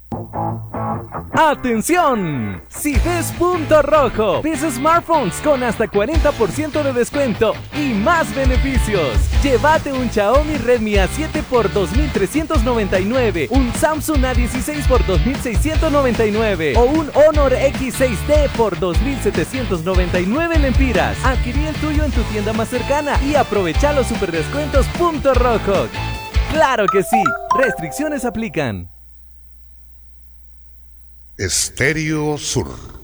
¡Atención! Si ves punto rojo, ves smartphones con hasta 40% de descuento y más beneficios. Llévate un Xiaomi Redmi A7 por 2.399, un Samsung A16 por 2.699 o un Honor X6D por 2.799 lempiras. Adquirí el tuyo en tu tienda más cercana y aprovecha los superdescuentos punto rojo. ¡Claro que sí! Restricciones aplican. Estéreo Sur.